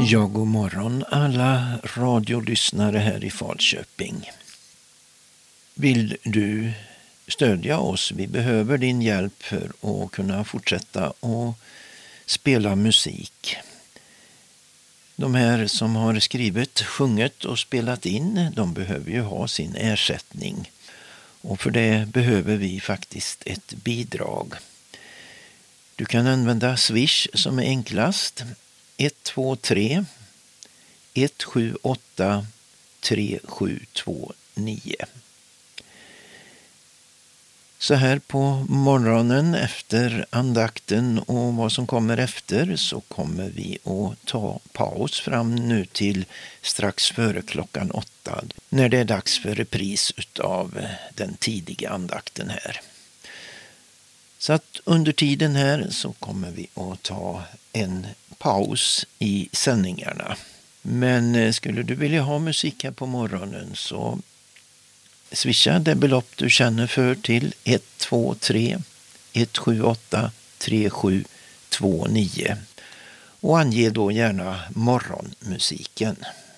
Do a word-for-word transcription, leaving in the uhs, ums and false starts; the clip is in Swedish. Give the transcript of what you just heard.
Ja, god morgon alla radiolyssnare här i Falköping. Vill du stödja oss? Vi behöver din hjälp för att kunna fortsätta och spela musik. De här som har skrivit, sjungit och spelat in, de behöver ju ha sin ersättning. Och för det behöver vi faktiskt ett bidrag. Du kan använda Swish som är enklast. ett två tre ett sju åtta tre sju två nio. Så här på morgonen efter andakten och vad som kommer efter så kommer vi att ta paus fram nu till strax före klockan åtta när det är dags för repris utav den tidiga andakten här. Så att under tiden här så kommer vi att ta en paus i sändningarna. Men skulle du vilja ha musik här på morgonen så swisha det belopp du känner för till ett två tre ett sju åtta tre sju två nio och ange då gärna morgonmusiken.